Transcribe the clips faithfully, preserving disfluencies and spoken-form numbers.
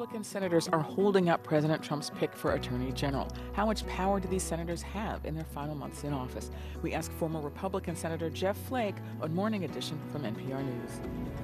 Republican senators are holding up President Trump's pick for Attorney General. How much power do these senators have in their final months in office? We ask former Republican Senator Jeff Flake on Morning Edition from N P R News.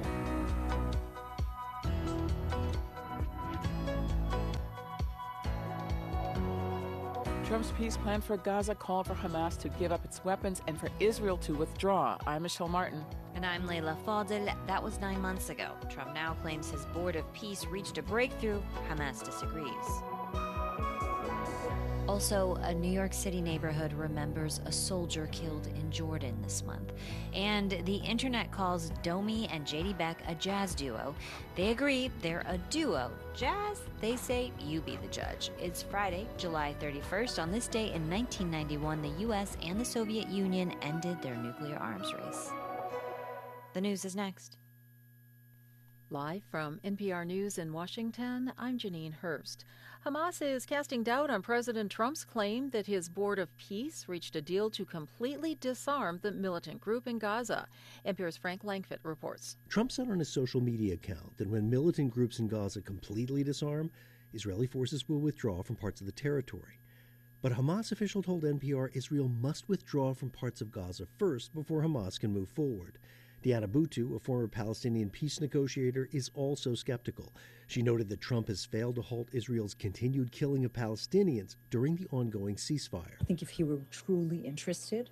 Trump's peace plan for Gaza called for Hamas to give up its weapons and for Israel to withdraw. I'm Michelle Martin. And I'm Leila Fadel. That was nine months ago. Trump now claims his board of peace reached a breakthrough. Hamas disagrees. Also, a New York City neighborhood remembers a soldier killed in Jordan this month. And the internet calls Domi and J D Beck a jazz duo. They agree they're a duo. Jazz? They say you be the judge. It's Friday, July thirty-first. On this day in nineteen ninety-one, the U S and the Soviet Union ended their nuclear arms race. The news is next. Live from N P R News in Washington, I'm Janine Hurst. Hamas is casting doubt on President Trump's claim that his board of peace reached a deal to completely disarm the militant group in Gaza. N P R's Frank Langfitt reports. Trump said on his social media account that when militant groups in Gaza completely disarm, Israeli forces will withdraw from parts of the territory. But a Hamas official told N P R Israel must withdraw from parts of Gaza first before Hamas can move forward. Diana Boutou, a former Palestinian peace negotiator, is also skeptical. She noted that Trump has failed to halt Israel's continued killing of Palestinians during the ongoing ceasefire. I think if he were truly interested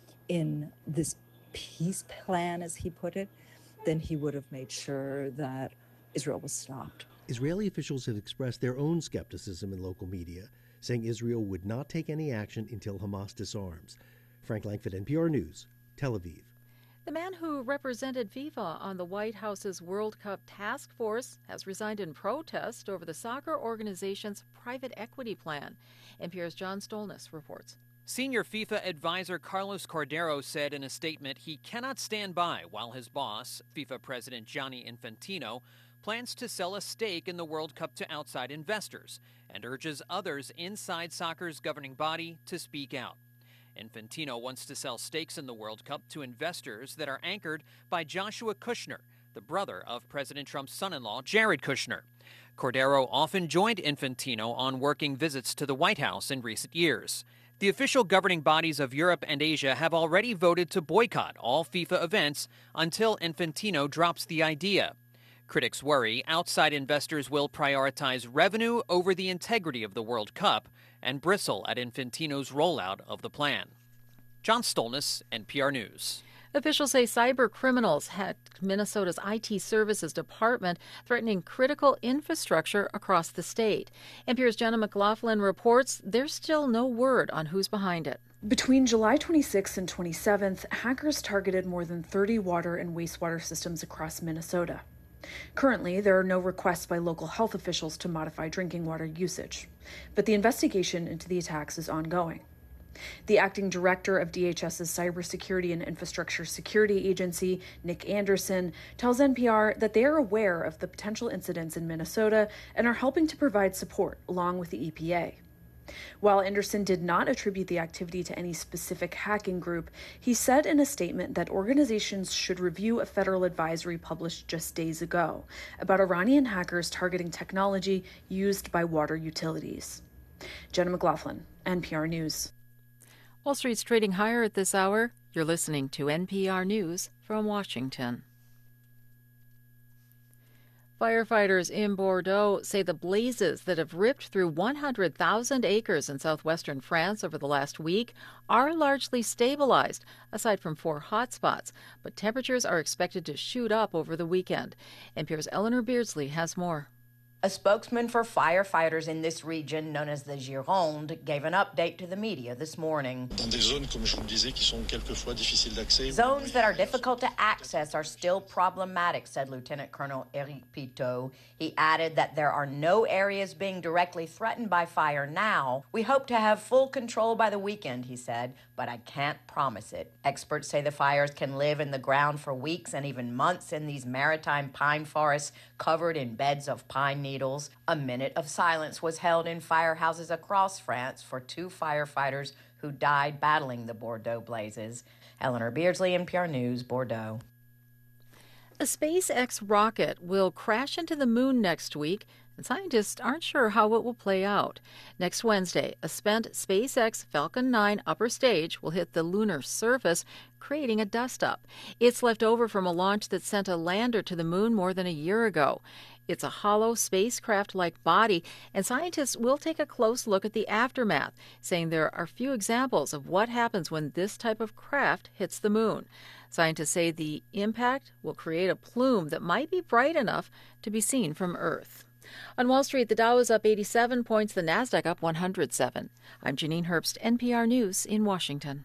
in this peace plan, as he put it, then he would have made sure that Israel was stopped. Israeli officials have expressed their own skepticism in local media, saying Israel would not take any action until Hamas disarms. Frank Langfitt, N P R News, Tel Aviv. The man who represented FIFA on the White House's World Cup task force has resigned in protest over the soccer organization's private equity plan. N P R's John Stolnis reports. Senior FIFA advisor Carlos Cordero said in a statement he cannot stand by while his boss, FIFA President Gianni Infantino, plans to sell a stake in the World Cup to outside investors and urges others inside soccer's governing body to speak out. Infantino wants to sell stakes in the World Cup to investors that are anchored by Joshua Kushner, the brother of President Trump's son-in-law, Jared Kushner. Cordero often joined Infantino on working visits to the White House in recent years. The official governing bodies of Europe and Asia have already voted to boycott all FIFA events until Infantino drops the idea. Critics worry outside investors will prioritize revenue over the integrity of the World Cup and bristle at Infantino's rollout of the plan. John Stolnis, N P R News. Officials say cyber criminals hacked Minnesota's I T Services Department, threatening critical infrastructure across the state. N P R's Jenna McLaughlin reports there's still no word on who's behind it. Between July twenty-sixth and twenty-seventh, hackers targeted more than thirty water and wastewater systems across Minnesota. Currently, there are no requests by local health officials to modify drinking water usage, but the investigation into the attacks is ongoing. The acting director of DHS's Cybersecurity and Infrastructure Security Agency, Nick Anderson, tells N P R that they are aware of the potential incidents in Minnesota and are helping to provide support along with the E P A. While Anderson did not attribute the activity to any specific hacking group, he said in a statement that organizations should review a federal advisory published just days ago about Iranian hackers targeting technology used by water utilities. Jenna McLaughlin, N P R News. Wall Street's trading higher at this hour. You're listening to N P R News from Washington. Firefighters in Bordeaux say the blazes that have ripped through one hundred thousand acres in southwestern France over the last week are largely stabilized, aside from four hotspots. But temperatures are expected to shoot up over the weekend. N P R's Eleanor Beardsley has more. A spokesman for firefighters in this region, known as the Gironde, gave an update to the media this morning. Zones that are difficult to access are still problematic, said Lieutenant Colonel Eric Pitot. He added that there are no areas being directly threatened by fire now. We hope to have full control by the weekend, he said, but I can't promise it. Experts say the fires can live in the ground for weeks and even months in these maritime pine forests covered in beds of pine needles. A minute of silence was held in firehouses across France for two firefighters who died battling the Bordeaux blazes. Eleanor Beardsley, N P R News, Bordeaux. A SpaceX rocket will crash into the moon next week. and scientists aren't sure how it will play out. Next Wednesday, a spent SpaceX Falcon nine upper stage will hit the lunar surface, creating a dust-up. It's left over from a launch that sent a lander to the moon more than a year ago. It's a hollow spacecraft-like body, and scientists will take a close look at the aftermath, saying there are few examples of what happens when this type of craft hits the moon. Scientists say the impact will create a plume that might be bright enough to be seen from Earth. On Wall Street, the Dow is up eighty-seven points, the Nasdaq up one hundred seven. I'm Janine Herbst, N P R News in Washington.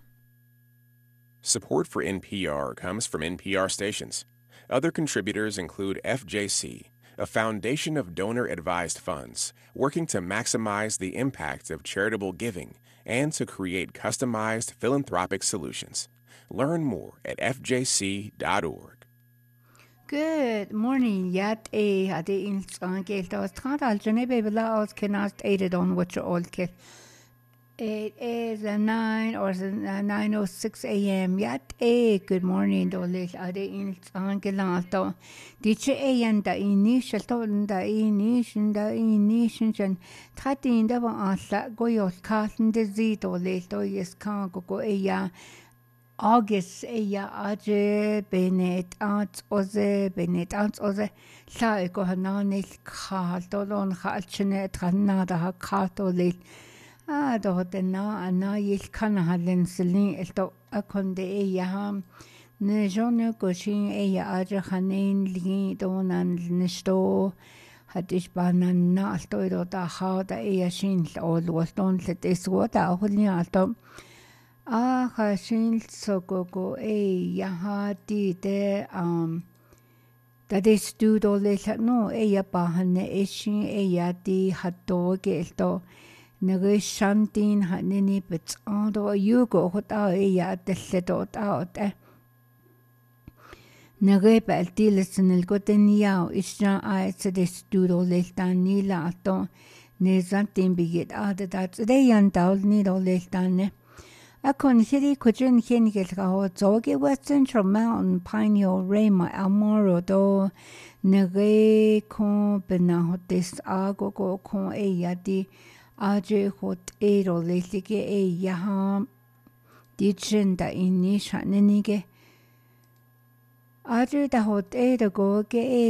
Support for N P R comes from N P R stations. Other contributors include F J C, a foundation of donor-advised funds working to maximize the impact of charitable giving and to create customized philanthropic solutions. Learn more at f j c dot org. Good morning. Yet a had in Skangate was can't Algenebe Laos cannot aided on what you all kill. It is a nine or nine oh six a.m. Yet a good morning, Dolis Ade in Skangelato. Did you a and the initial told the initial the initial Tati in the one go your casting the Z Dolis to yes can't go a ya. August eia aje benet ants oze benet ants oze la go hananil khaltolon khalchne tranada ha khatolil ah do dena ana yil kan halen selin elto akonde eia ham ne jone koshin eia aje khanin li donan nisto hadish banan na alto do da ha da eia shin ol waston let eswo da holni alto Ah, Hashin Sogogo, eh, Yahadi de um that is do do no, eh, Bahane, Eshin, eh, Yadi, Hato, Gelto, Nere Shantin, Hanini, but on do you go, what are eh, the settled out, eh? Nere Baltilis and El Goteniao, Isha, I said, this do do lestan, Nila, Ato, Nezantin be it out that they and down need all lestan. A consider Kujin Hinkel Zogi West Central Mountain Pine Rema Almoro do Nere con Benahotis Agogo con Eyadi Aje Hot Edo Lesike E Yaham Dichin da Inisha Nenige Aje da Hot Edo go ge E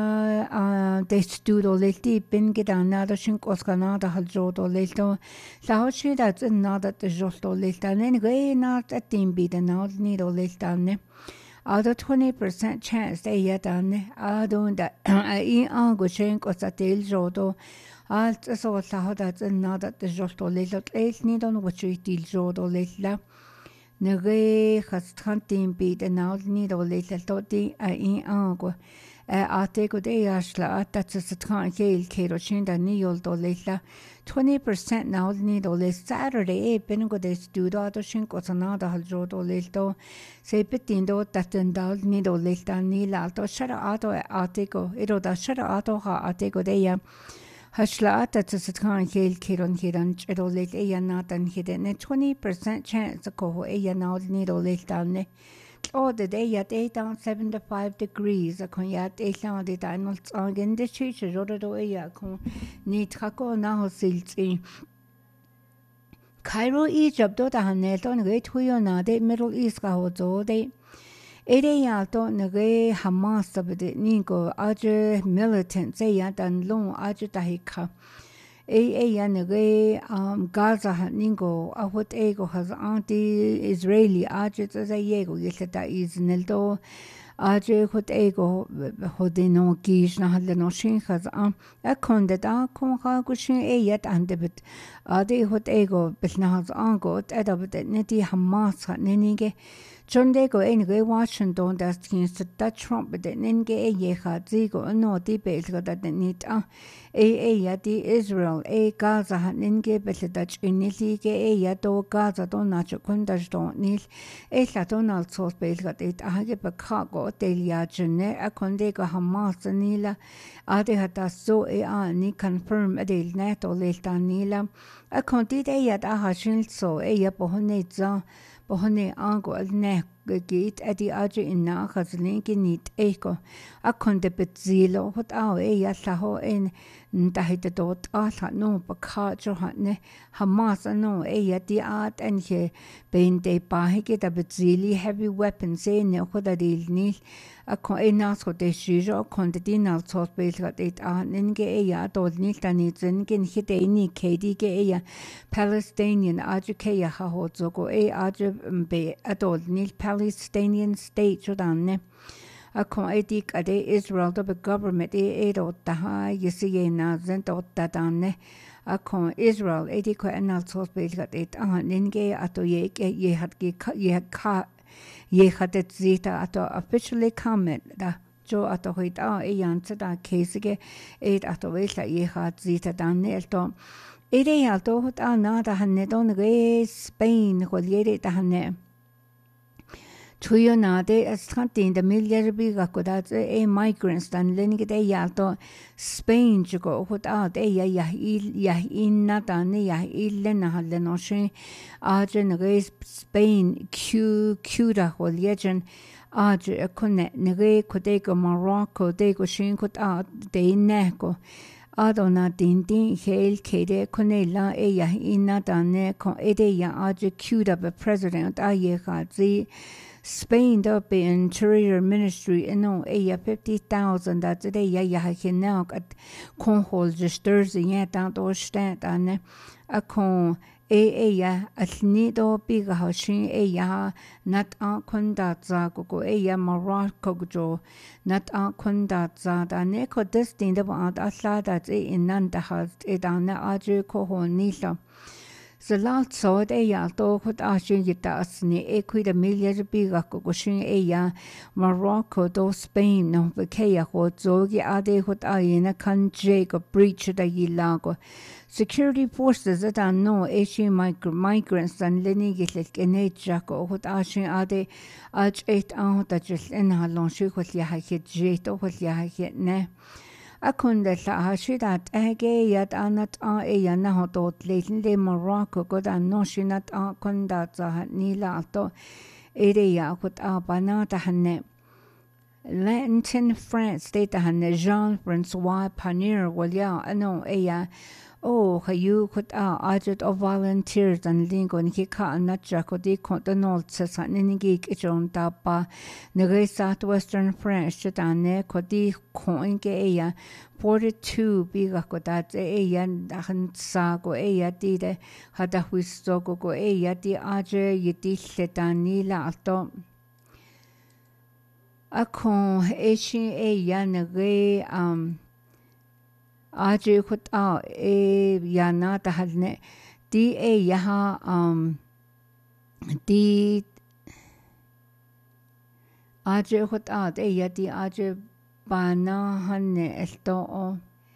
ya de studo leti bin gedanada shin oskanada haljodo leto la hoshi da nada de josto letane ge na tatim bi de na ni do letane Ado twenty percent chance de ya dane ado da I ango shin kosatel jodo alt so la hoda nada de josto leto es ni don wachi til jodo letla Nere has hunting be the now need or little toddy in ango. I take a day ashla, that's a time hail kerosene and neol do little. Twenty percent now need or less Saturday, a bengo de studo, shink was another haljo do little. Say petindo that and down need or little nila to shut out article, it or the shut out of her article day. Hashla that's a time hail kiron hiran, it'll let a not and hidden a twenty percent chance to go a now need or late down. Oh, the day at eight down seventy five degrees, a conyat eight down the diamonds again the church road away a con need hako now silty. Cairo, Egypt, do the hanet on great Huyona, the Middle East gahozo day. Ere alto nere Hamas of the Nigo, Aje militant, say and long Aje Tahika. A a nere um Gaza Ningo, a what ego has anti Israeli Aje as a yego, yet is Neldo. Aje what ego hodino gish na hadno shin has um a condet a con hagushin a yet and debit. Ade what ego besnahas angot, edabit neti Hamas hat nenige. John Dego anyway Washington that's against that Trump but then nge a yeha zigo no debate that need a a a di Israel a Gaza nge bet Dutch in lige a ya do Gaza don't not kundaj don't need a la Donald sauce base got it a hage Chicago delia jene a condego Hamas nila ade hata so a ni confirm a del nato leta nila a condit a yat a hashin so a ya bohoneza bohone ango al ne git adi aje inna khazlin ki nit eko akonde betzilo hot au e ya saho en ndahite dot ala no bakha jo hatne Hamas no e ya di at en he bein de bahige da betzili heavy weapons e ne khoda dil nil akon e nas ko de shijo kon de dinal tot belgat et a ninge e ya dol nil tani zen gen hite ni kedi ge e ya Palestinian aje ke ya ha ho zogo e aje be adol nil Palestinian state jodanne akon edik ade Israel the government e edo taha yesi na zen dot tadanne akon Israel edik ko enal tot belgat et a ninge ato ye ye hat ge ye ka ye had it zita ato officially comment da jo ato hoit a e yanta da kesige et ato vela ye had zita dan nelto ere alto hot a na da hanne don ge Spain ko yere da hanne tuyo na de astantin de miljard biga ko da e migrants dan lenige de yalto Spain jo hot a de ya ya ya inna da ne ya ille na halle no she ajen ge Spain q q da ko yegen aje konne ne ko de ko Morocco de ko shin ko a de ne ko adona din din hel kede konela e ya inna da ne ko ede ya aje q da president a ye ga zi Spain da be interior ministry eno e ya fifty thousand da today ya ya hinna at kon hol registers ya da do stat ane a kon e e ya atni do biga hashin e ya nat a kon da za go go e ya Morocco jo nat a kon da za da ne ko destin da ba da sla da e nan da ha e da na aje ko ho ni la so lot so de ya to khut a shin yita asni e kui da milyar biga ko ko shin e ya Morocco do Spain no be ke ya ho zo gi ade khut a ina kan je ko breach da yila ko security forces that are no Asian migrants and leni gilek ene jako khut a shin ade a chet a ta jil en halon shi khut ya ha ke je to khut ya ha ke ne akon de la hashidat ege yat anat a e yana hotot le Morocco god an no shinat a konda za nila to ere ya khut a bana ta hanne Lentin France de ta hanne Jean-François Panier walya ano e ya oh hayu khut a ajut of volunteers and lingon ki ka anat jako de kontonol sa ningi ki jon ta pa ne southwestern France jane ko di coin ke ya forty-two biga ko da e ya han sa ko e ya di de hada huisto ko ko e ya di aje yiti letani la alto akon e shi e ya ne um aje khut a e ya na ta halne di e yaha um di aje khut a e ya di aje bana hanne esto o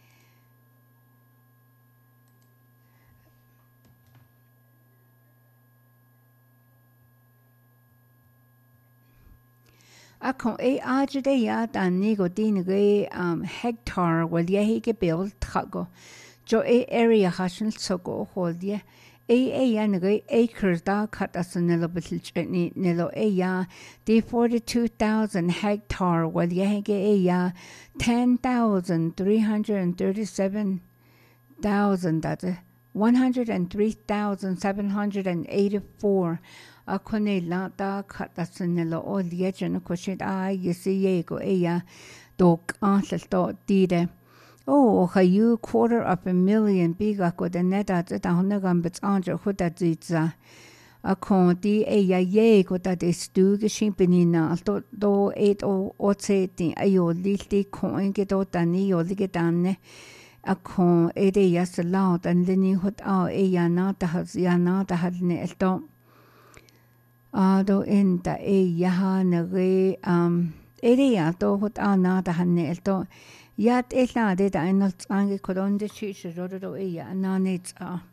akon e aje de ya dan ni go din ge um hectare wal ye he ge bil thago jo e area hashin sogo hol ye e e ya ne acres da kat asanelo bitil chni nelo e ya de forty-two thousand hectare wal ye ge e ya ten thousand three hundred thirty-seven thousand that one hundred three thousand seven hundred eighty-four akone la da katasanelo o liechen ko shit a yesi go eya dok ansel to dide oh hayu quarter of a million biga ko de neta ta honagam bits anje huda zitza akon di eya ye ko ta de stu ge shimpinina to do eight o otse ayo lilti coin ge do tani yo ge danne akon ede yasla dan leni hot a eya na ta has ya na ta hadne elto ado enta e yaha nage um area to hot ana da hanne elto yat ela de da enol tsange kodonde chi shiro do e ya na ne tsa